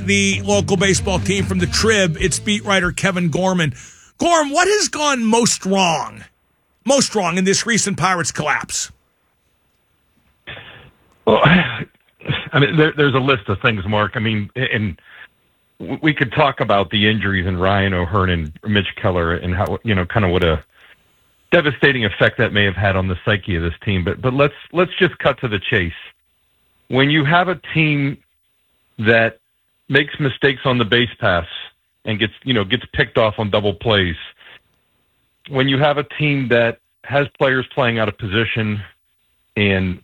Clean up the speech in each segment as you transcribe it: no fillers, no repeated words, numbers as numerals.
the local baseball team from the Trib. It's beat writer Kevin Gorman. Gorm, what has gone most wrong in this recent Pirates collapse? Well, I mean, there's a list of things, Mark. I mean, and we could talk about the injuries in Ryan O'Hearn and Mitch Keller and how, kind of what a devastating effect that may have had on the psyche of this team. But let's just cut to the chase. When you have a team that makes mistakes on the base pass and gets picked off on double plays, when you have a team that has players playing out of position and,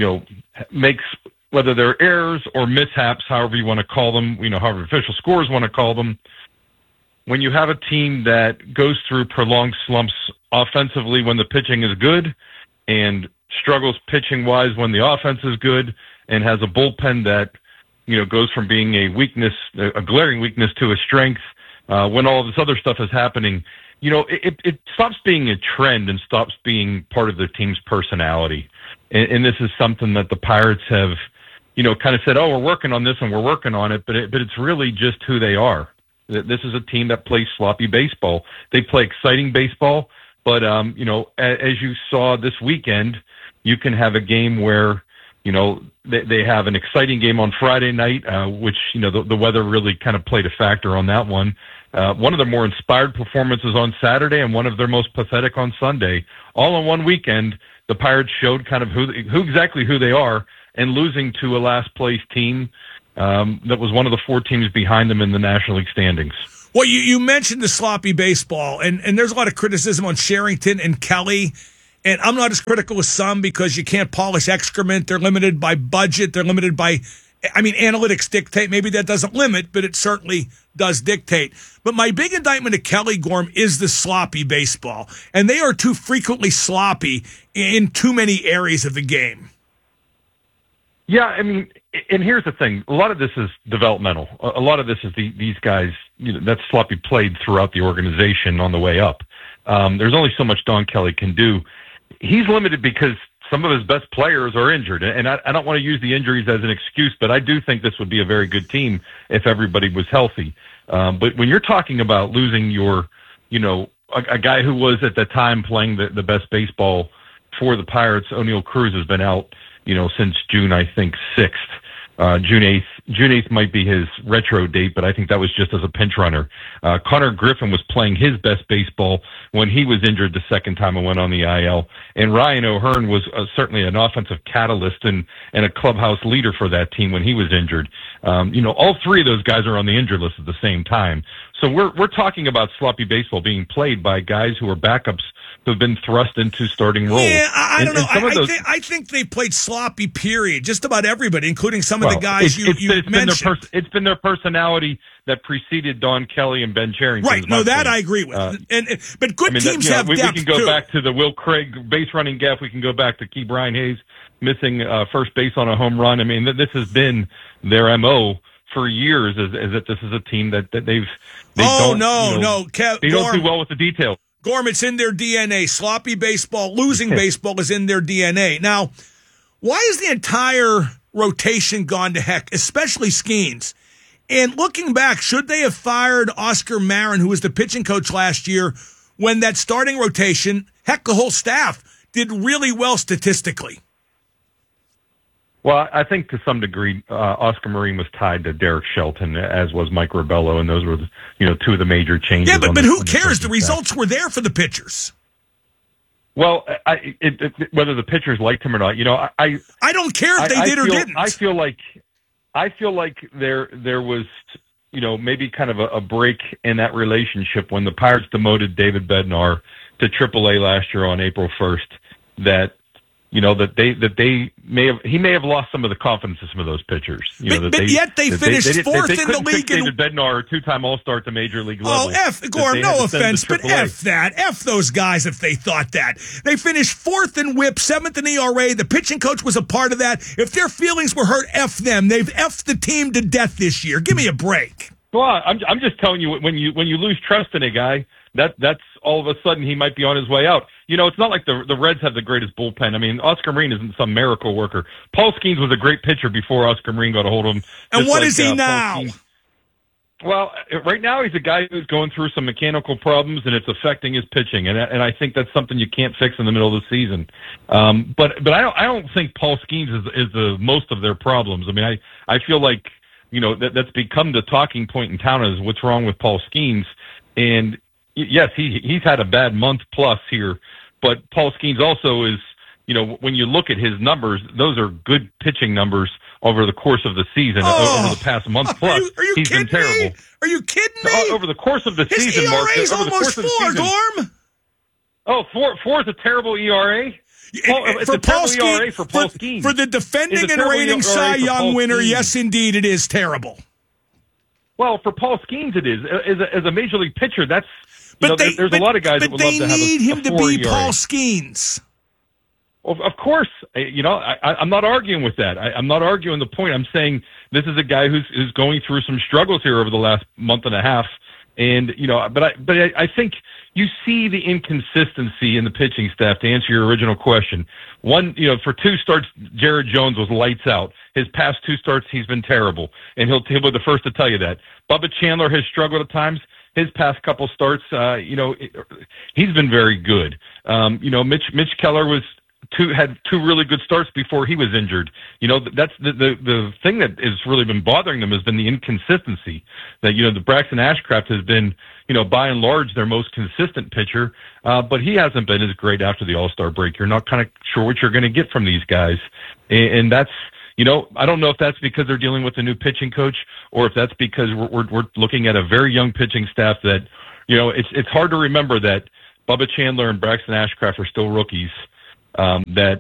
makes, whether they're errors or mishaps, however you want to call them, however official scores want to call them, when you have a team that goes through prolonged slumps offensively when the pitching is good and struggles pitching-wise when the offense is good and has a bullpen that, goes from being a glaring weakness to a strength when all this other stuff is happening, it stops being a trend and stops being part of the team's personality. And this is something that the Pirates have, kind of said, oh, we're working on this and we're working on it, but it's really just who they are. This is a team that plays sloppy baseball. They play exciting baseball, but, as you saw this weekend, you can have a game where, they have an exciting game on Friday night, which, the weather really kind of played a factor on that one. One of their more inspired performances on Saturday and one of their most pathetic on Sunday. All in one weekend, the Pirates showed kind of who they are, and losing to a last-place team that was one of the 4 teams behind them in the National League standings. Well, you mentioned the sloppy baseball, and there's a lot of criticism on Sherrington and Kelly, and I'm not as critical as some because you can't polish excrement. They're limited by budget. They're limited by, analytics dictate. Maybe that doesn't limit, but it certainly does dictate. But my big indictment of Kelly, Gorm, is the sloppy baseball, and they are too frequently sloppy in too many areas of the game. Yeah, and here's the thing. A lot of this is developmental. A lot of this is these guys, that sloppy played throughout the organization on the way up. There's only so much Don Kelly can do. He's limited because some of his best players are injured. And I don't want to use the injuries as an excuse, but I do think this would be a very good team if everybody was healthy. But when you're talking about losing your, a guy who was at the time playing the best baseball for the Pirates, O'Neal Cruz, has been out, since June, I think, 6th. June 8th might be his retro date, but I think that was just as a pinch runner. Connor Griffin was playing his best baseball when he was injured the second time and went on the IL. And Ryan O'Hearn was certainly an offensive catalyst and a clubhouse leader for that team when he was injured. All 3 of those guys are on the injured list at the same time. So we're talking about sloppy baseball being played by guys who are backups who have been thrust into starting roles. Yeah, I don't know. I think they played sloppy, period. Just about everybody, including some of the guys you mentioned. It's been their personality that preceded Don Kelly and Ben Cherington. Right. No, that I agree with. But good teams have depth, we can go too. back to the Will Craig base running gap. We can go back to Key Brian Hayes missing first base on a home run. This has been their MO for years, is that this is a team that they don't do well with the details. Gorm, it's in their DNA. Sloppy baseball, losing baseball is in their DNA. Now, why is the entire rotation gone to heck, especially Skeens? And looking back, should they have fired Oscar Marin, who was the pitching coach last year, when that starting rotation, heck, the whole staff, did really well statistically? Well, I think to some degree, Oscar Marin was tied to Derek Shelton, as was Mike Rabello, and those were, 2 of the major changes. Yeah, but who cares? The results were there for the pitchers. Well, whether the pitchers liked him or not, I don't care if they did or didn't. I feel like there was, maybe kind of a break in that relationship when the Pirates demoted David Bednar to AAA last year on April 1st. That he may have lost some of the confidence of some of those pitchers. Yet they finished fourth in the league. David Bednar, 2-time All-Star at the major league level. Gorm, no offense, but F those guys if they thought that. They finished 4th in WHIP, 7th in ERA. The pitching coach was a part of that. If their feelings were hurt, F them. They've F'd the team to death this year. Give me a break. Well, I'm just telling you, when you lose trust in a guy, that's all of a sudden he might be on his way out. It's not like the Reds have the greatest bullpen. Oscar Marin isn't some miracle worker. Paul Skeens was a great pitcher before Oscar Marin got a hold of him. And what is he now? Well, right now he's a guy who's going through some mechanical problems, and it's affecting his pitching. And I think that's something you can't fix in the middle of the season. But I don't think Paul Skeens is the most of their problems. I mean, I feel like that's become the talking point in town is what's wrong with Paul Skeens. And yes, he's had a bad month plus here, but Paul Skeens also is. When you look at his numbers, those are good pitching numbers over the course of the season. Over the past month plus, are you he's been terrible. Me? Are you kidding me? Over the course of the his season, Mark. His ERA's almost 4, Gorm. Oh, four is a terrible ERA? It's a terrible ERA for Paul Skeens. For the defending and reigning Cy Young winner, yes, indeed, it is terrible. Well, for Paul Skeens, it is. As a major league pitcher, that's... there's a lot of guys that would love to have a 4 ERA. But they need him to be Paul Skeens. Well, of course, I'm not arguing with that. I'm not arguing the point. I'm saying this is a guy who's going through some struggles here over the last month and a half, and but I think you see the inconsistency in the pitching staff. To answer your original question, one, for 2 starts, Jared Jones was lights out. His past 2 starts, he's been terrible, and he'll be the first to tell you that. Bubba Chandler has struggled at times. His past couple starts, he's been very good. Mitch Keller had 2 really good starts before he was injured. That's the thing that has really been bothering them has been the inconsistency. That the Braxton Ashcraft has been by and large their most consistent pitcher, but he hasn't been as great after the All-Star break. You're not kind of sure what you're going to get from these guys, and that's I don't know if that's because they're dealing with a new pitching coach or if that's because we're looking at a very young pitching staff that it's hard to remember that Bubba Chandler and Braxton Ashcraft are still rookies. That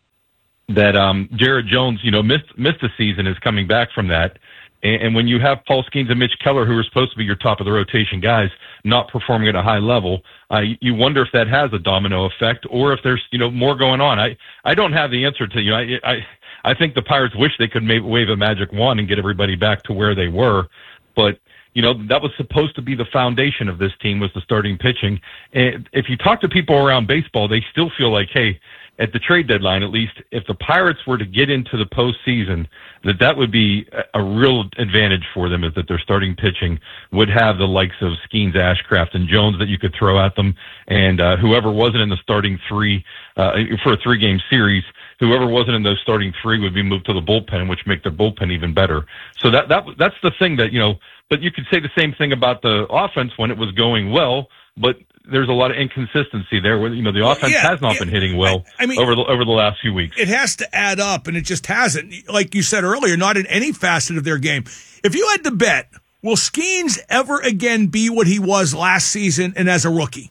Jared Jones, missed a season, is coming back from that. And when you have Paul Skeens and Mitch Keller, who are supposed to be your top of the rotation guys, not performing at a high level, you wonder if that has a domino effect or if there's, more going on. I don't have the answer to, I think the Pirates wish they could wave a magic wand and get everybody back to where they were. But, that was supposed to be the foundation of this team, was the starting pitching. And if you talk to people around baseball, they still feel like, hey, at the trade deadline, at least, if the Pirates were to get into the postseason, that would be a real advantage for them, is that their starting pitching would have the likes of Skeens, Ashcraft, and Jones that you could throw at them, and whoever wasn't in the starting 3 for a 3-game series, whoever wasn't in those starting 3 would be moved to the bullpen, which make their bullpen even better. So that's the thing that but you could say the same thing about the offense when it was going well, but there's a lot of inconsistency there where, the offense has not been hitting well over the last few weeks. It has to add up, and it just hasn't. Like you said earlier, not in any facet of their game. If you had to bet, will Skeens ever again be what he was last season and as a rookie?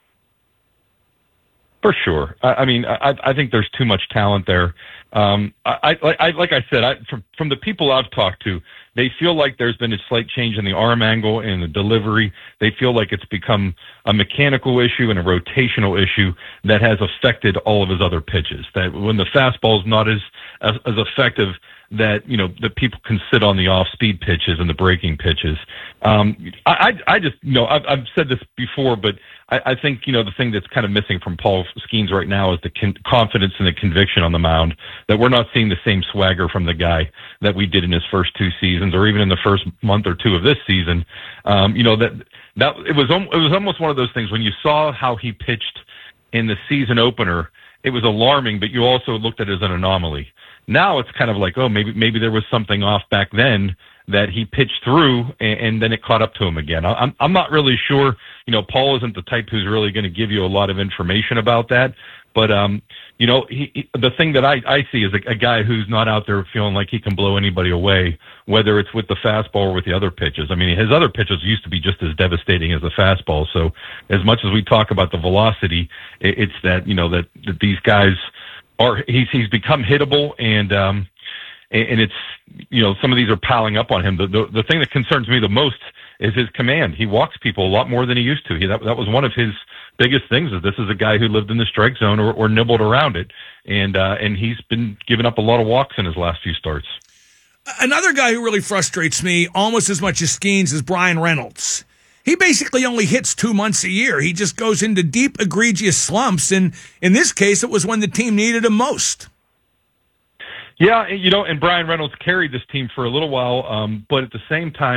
For sure. I think there's too much talent there. Like I said, from the people I've talked to, they feel like there's been a slight change in the arm angle and the delivery. They feel like it's become a mechanical issue and a rotational issue that has affected all of his other pitches. That when the fastball is not as effective, that that people can sit on the off-speed pitches and the breaking pitches. I just I've said this before, but I think the thing that's kind of missing from Paul Skeens right now is the confidence and the conviction on the mound. That we're not seeing the same swagger from the guy that we did in his first 2 seasons, or even in the first month or 2 of this season. That it was almost one of those things when you saw how he pitched in the season opener. It was alarming, but you also looked at it as an anomaly. Now it's kind of like, oh, maybe there was something off back then that he pitched through, and then it caught up to him again. I'm not really sure. Paul isn't the type who's really going to give you a lot of information about that. But the thing that I see is a guy who's not out there feeling like he can blow anybody away, whether it's with the fastball or with the other pitches. I mean, his other pitches used to be just as devastating as the fastball. So as much as we talk about the velocity, it's that that these guys he's become hittable, and it's some of these are piling up on him. The thing that concerns me the most is his command. He walks people a lot more than he used to. That was one of his biggest things. Is this is a guy who lived in the strike zone or nibbled around it, and he's been giving up a lot of walks in his last few starts. Another guy who really frustrates me almost as much as Skeens is Brian Reynolds. He basically only hits 2 months a year. He just goes into deep, egregious slumps, and in this case, it was when the team needed him most. Yeah, and Brian Reynolds carried this team for a little while, but at the same time,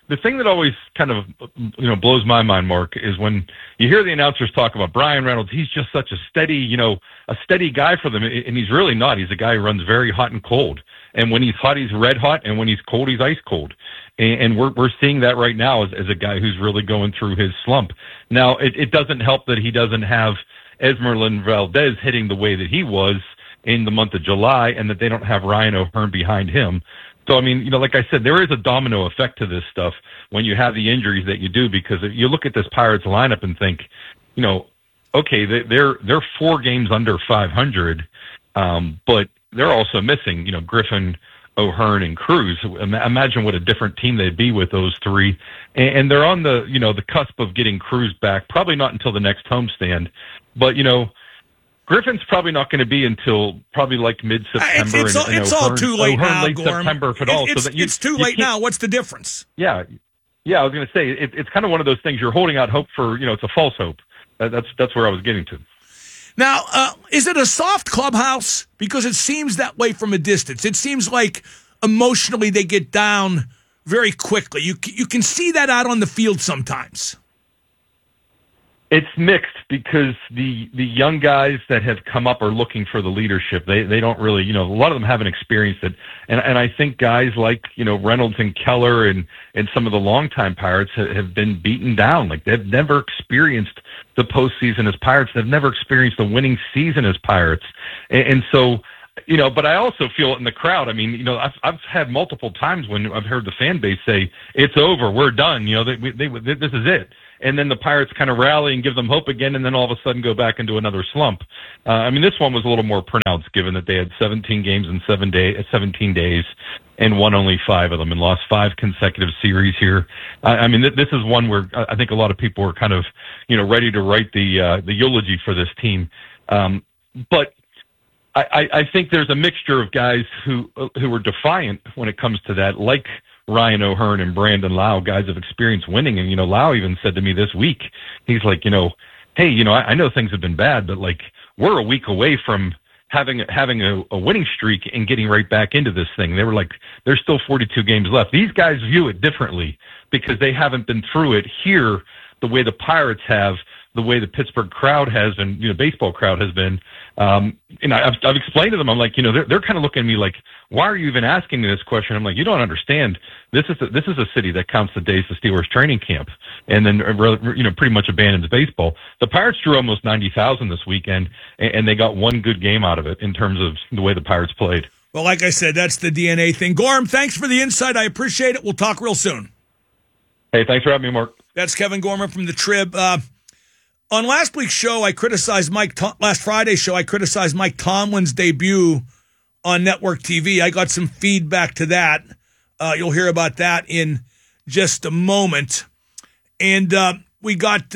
the thing that always kind of, blows my mind, Mark, is when you hear the announcers talk about Bryan Reynolds. He's just such a steady guy for them, and he's really not. He's a guy who runs very hot and cold. And when he's hot, he's red hot, and when he's cold, he's ice cold. And we're seeing that right now as a guy who's really going through his slump. Now, it doesn't help that he doesn't have Esmeralda Valdez hitting the way that he was in the month of July, and that they don't have Ryan O'Hearn behind him. So, I mean, like I said, there is a domino effect to this stuff when you have the injuries that you do, because if you look at this Pirates lineup and think, okay, they're 4 games under 500, but they're also missing, Griffin, O'Hearn, and Cruz. Imagine what a different team they'd be with those 3. And they're on the cusp of getting Cruz back, probably not until the next homestand. But, Griffin's probably not going to be until probably like mid-September. It's all too late now, late Gorm. September, if at all. It's too late now. What's the difference? Yeah, I was going to say, it's kind of one of those things you're holding out hope for, it's a false hope. That's where I was getting to. Now, is it a soft clubhouse? Because it seems that way from a distance. It seems like emotionally they get down very quickly. You can see that out on the field sometimes. It's mixed, because the young guys that have come up are looking for the leadership. They don't really, a lot of them haven't experienced it. And I think guys like, Reynolds and Keller and some of the longtime Pirates have been beaten down. Like, they've never experienced the postseason as Pirates. They've never experienced a winning season as Pirates. And so, but I also feel it in the crowd. I mean, I've had multiple times when I've heard the fan base say, it's over, we're done, this is it. And then the Pirates kind of rally and give them hope again, and then all of a sudden go back into another slump. This one was a little more pronounced, given that they had 17 games in 17 days, and won only 5 of them, and lost 5 consecutive series here. This is one where I think a lot of people were kind of, ready to write the eulogy for this team. But I think there's a mixture of guys who are defiant when it comes to that, like Ryan O'Hearn and Brandon Lau, guys have experienced winning. And, Lau even said to me this week, he's like, hey, I know things have been bad, but like, we're a week away from having a winning streak and getting right back into this thing. They were like, there's still 42 games left. These guys view it differently because they haven't been through it here the way the Pirates have, the way the Pittsburgh crowd has been, baseball crowd has been. And I've explained to them, I'm like, they're kind of looking at me like, why are you even asking me this question? I'm like, you don't understand. This is a city that counts the days to Steelers training camp, and then pretty much abandons baseball. The Pirates drew almost 90,000 this weekend, and they got one good game out of it in terms of the way the Pirates played. Well, like I said, that's the DNA thing. Gorm, thanks for the insight. I appreciate it. We'll talk real soon. Hey, thanks for having me, Mark. That's Kevin Gorman from the Trib. On last week's show, last Friday's show, I criticized Mike Tomlin's debut on network TV. I got some feedback to that. You'll hear about that in just a moment. And we got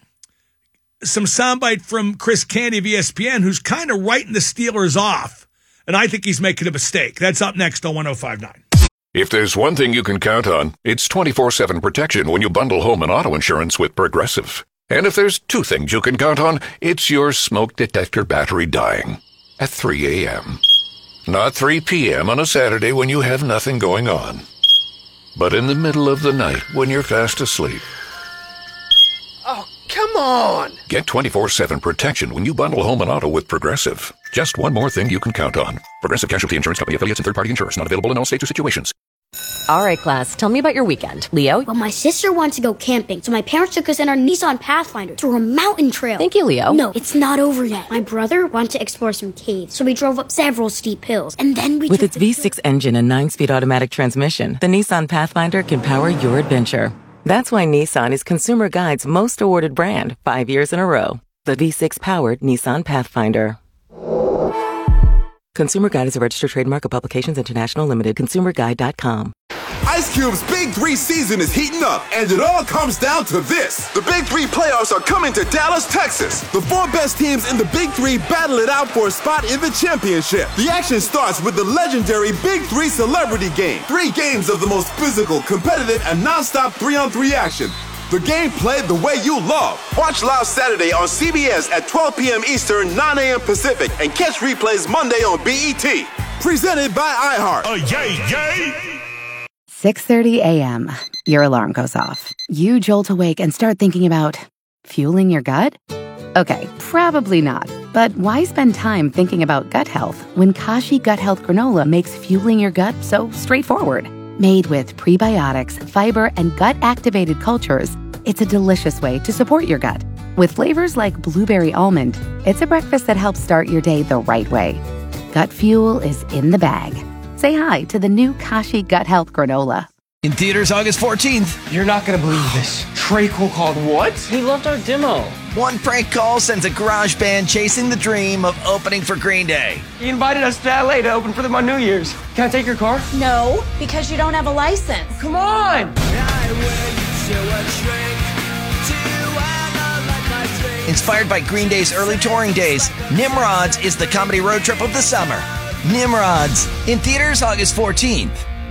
some soundbite from Chris Canty of ESPN, who's kind of writing the Steelers off. And I think he's making a mistake. That's up next on 105.9. If there's one thing you can count on, it's 24/7 protection when you bundle home and auto insurance with Progressive. And if there's 2 things you can count on, it's your smoke detector battery dying at 3 a.m. Not 3 p.m. on a Saturday when you have nothing going on, but in the middle of the night when you're fast asleep. Oh, come on! Get 24/7 protection when you bundle home and auto with Progressive. Just one more thing you can count on. Progressive Casualty Insurance Company affiliates and third-party insurers. Not available in all states or situations. All right, class, tell me about your weekend. Leo? Well, my sister wanted to go camping, so my parents took us in our Nissan Pathfinder through a mountain trail. Thank you, Leo. No, it's not over yet. My brother wanted to explore some caves, so we drove up several steep hills, and then we With its V6 engine and 9-speed automatic transmission, the Nissan Pathfinder can power your adventure. That's why Nissan is Consumer Guide's most awarded brand 5 years in a row. The V6-powered Nissan Pathfinder. Consumer Guide is a registered trademark of Publications International Limited. ConsumerGuide.com. Ice Cube's Big 3 season is heating up, and it all comes down to this. The Big 3 playoffs are coming to Dallas, Texas. The 4 best teams in the Big 3 battle it out for a spot in the championship. The action starts with the legendary Big 3 Celebrity Game. 3 games of the most physical, competitive, and non-stop 3-on-3 action. The game played the way you love. Watch live Saturday on CBS at 12 p.m. Eastern, 9 a.m. Pacific, and catch replays Monday on BET. Presented by iHeart. Yay! 6:30 a.m. Your alarm goes off. You jolt awake and start thinking about fueling your gut? Okay, probably not. But why spend time thinking about gut health when Kashi Gut Health Granola makes fueling your gut so straightforward? Made with prebiotics, fiber, and gut-activated cultures, it's a delicious way to support your gut. With flavors like blueberry almond, it's a breakfast that helps start your day the right way. Gut fuel is in the bag. Say hi to the new Kashi Gut Health Granola. In theaters August 14th. You're not gonna believe this. Trey Cole called what? He loved our demo. One prank call sends a garage band chasing the dream of opening for Green Day. He invited us to LA to open for them on New Year's. Can I take your car? No, because you don't have a license. Come on! Inspired by Green Day's early touring days, Nimrods is the comedy road trip of the summer. Nimrods, in theaters August 14th.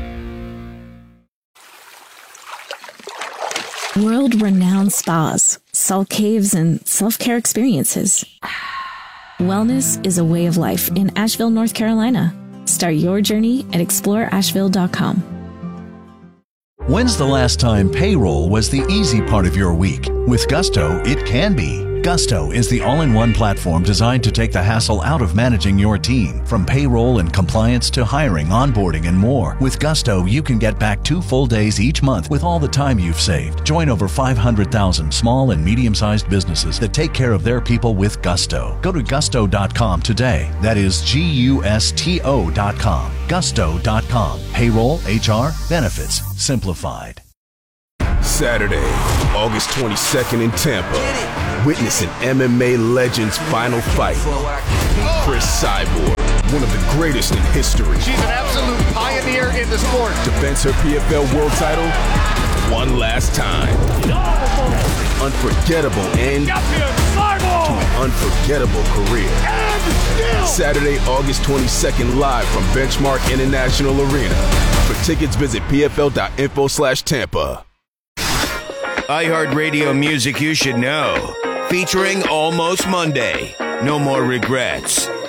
World-renowned spas, salt caves, and self-care experiences. Wellness is a way of life in Asheville, North Carolina. Start your journey at exploreasheville.com. When's the last time payroll was the easy part of your week? With Gusto, it can be. Gusto is the all-in-one platform designed to take the hassle out of managing your team. From payroll and compliance to hiring, onboarding, and more. With Gusto, you can get back 2 full days each month with all the time you've saved. Join over 500,000 small and medium-sized businesses that take care of their people with Gusto. Go to gusto.com today. That is GUSTO.com. Gusto.com. Payroll, HR, benefits, simplified. Saturday, August 22nd in Tampa. Witness an MMA legend's final fight. Chris Cyborg, one of the greatest in history. She's an absolute pioneer in the sport. Defends her PFL world title one last time. Unforgettable end to an unforgettable career. Saturday, August 22nd, live from Benchmark International Arena. For tickets, visit pfl.info/Tampa. iHeartRadio music you should know. Featuring Almost Monday. No More Regrets.